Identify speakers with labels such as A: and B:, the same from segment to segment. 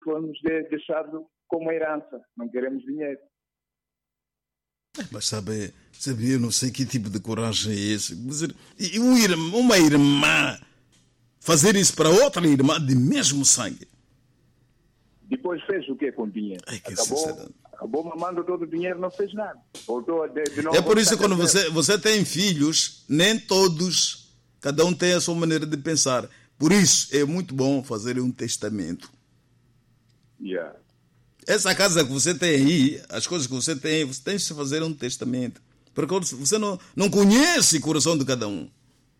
A: foi-nos deixado como herança. Não queremos dinheiro.
B: Mas sabe, eu não sei que tipo de coragem é esse. E uma irmã fazer isso para outra irmã de mesmo sangue.
A: Depois fez o que com o dinheiro? Acabou mamando todo o dinheiro, não fez nada. Voltou de novo.
B: É por isso que quando você tem filhos, nem todos, cada um tem a sua maneira de pensar. Por isso é muito bom fazer um testamento.
A: Yeah.
B: Essa casa que você tem aí, as coisas que você tem que fazer um testamento. Porque você não conhece o coração de cada um.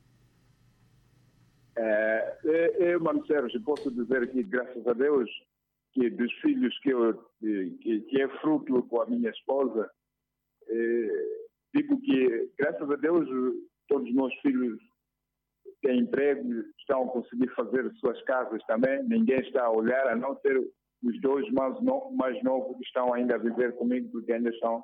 A: Eu, Mano Sérgio, posso dizer que, graças a Deus, que dos filhos que é fruto com a minha esposa, digo que, graças a Deus, todos os meus filhos têm emprego, estão a conseguir fazer suas casas também. Ninguém está a olhar, a não ser os dois mais novos que estão ainda a viver comigo, porque ainda estão,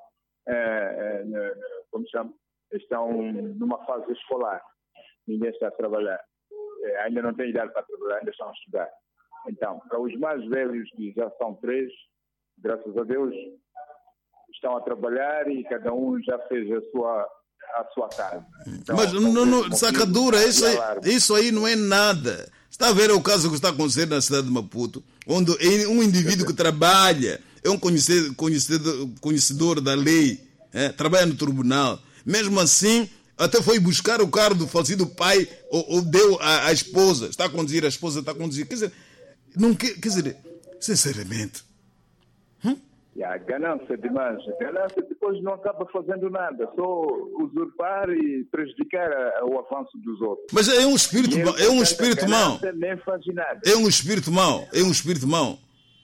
A: estão numa fase escolar. Ninguém está a trabalhar. Ainda não tem idade para trabalhar, ainda estão a estudar. Então, para os mais velhos, que já são 3, graças a Deus, estão a trabalhar e cada um já fez a sua casa. Então,
B: mas sacadura, isso aí não é nada. Está a ver o caso que está acontecendo na cidade de Maputo, onde um indivíduo que trabalha, é um conhecedor da lei, trabalha no tribunal, mesmo assim, até foi buscar o carro do falecido pai, ou deu à esposa, está a conduzir, a esposa está a conduzir. Quer dizer, sinceramente.
A: A ganância demais. A ganância depois não acaba fazendo nada, só usurpar e prejudicar o avanço dos outros.
B: Mas é um espírito mau.
A: Nem faz nada.
B: É um espírito mau. É um espírito mau.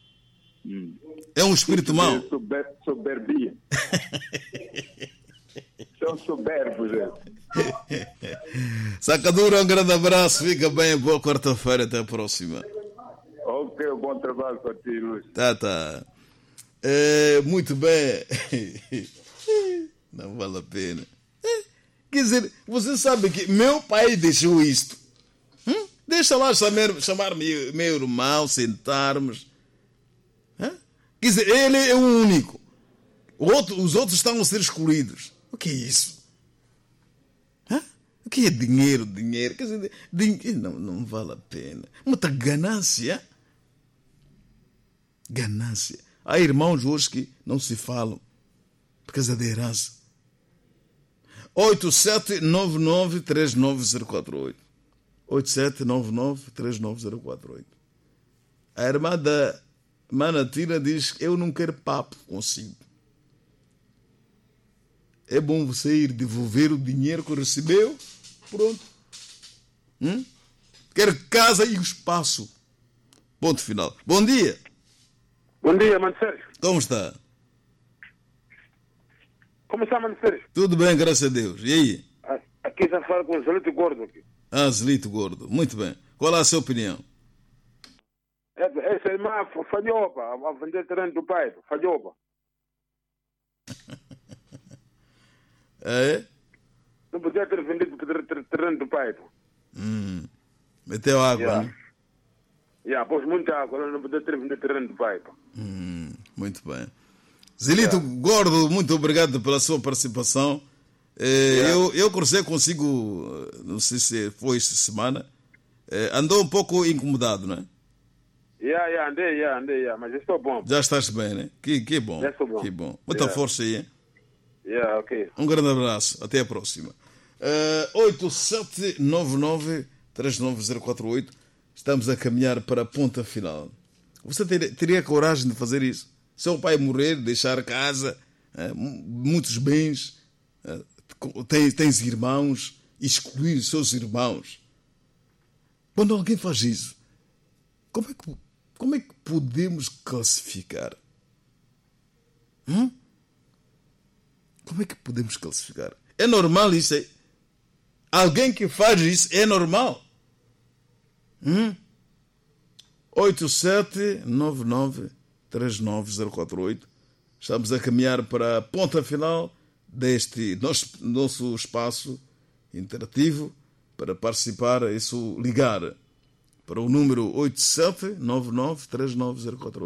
B: É um espírito mau.
A: Soberbia. São soberbos.
B: Sacadura, um grande abraço. Fica bem. Boa quarta-feira. Até a próxima.
A: Ok, bom trabalho para ti, Luís.
B: Tá. Muito bem. Não vale a pena. Quer dizer, você sabe que meu pai deixou isto. Deixa lá chamar meu irmão, sentarmos. Quer dizer, ele é o único. Os outros estão a ser excluídos. O que é isso? O que é dinheiro? Quer dizer, dinheiro não vale a pena. Muita ganância. Ganância. Há irmãos hoje que não se falam por causa da herança. 8799-39048. 8799-39048. A irmã da Manatina diz que eu não quero papo consigo. É bom você ir devolver o dinheiro que recebeu. Pronto. Quero casa e o espaço. Ponto final. Bom dia.
C: Bom dia, Mano Sérgio.
B: Como está?
C: Como está, Mano Sérgio?
B: Tudo bem, graças a Deus. E aí?
C: Aqui está falando com o Zelito Gordo. Aqui.
B: Zelito Gordo. Muito bem. Qual é a sua opinião?
C: Essa irmã falhou a vender terreno do pai. Falhou. Não podia ter vendido o terreno do pai.
B: Meteu água, né?
C: Pôs muita água, não podia ter vendido terreno do pai.
B: Muito bem. Zelito Gordo, muito obrigado pela sua participação. Eu conversei consigo, não sei se foi esta semana. Andou um pouco incomodado, não é?
C: Andei, mas estou bom.
B: Já estás bem, né? Que bom.
C: Já estou bom.
B: Que bom. Muita força aí, hein?
C: Ok.
B: Um grande abraço. Até a próxima. 8799-39048. Estamos a caminhar para a ponta final. Você teria coragem de fazer isso? Seu pai morrer, deixar casa, muitos bens, tens irmãos, excluir seus irmãos. Quando alguém faz isso, como é que podemos classificar? Como é que podemos classificar? É normal isso? Alguém que faz isso é normal? 8799-39048. Estamos a caminhar para a ponta final deste nosso espaço interativo. Para participar, é só ligar para o número 8799-39048.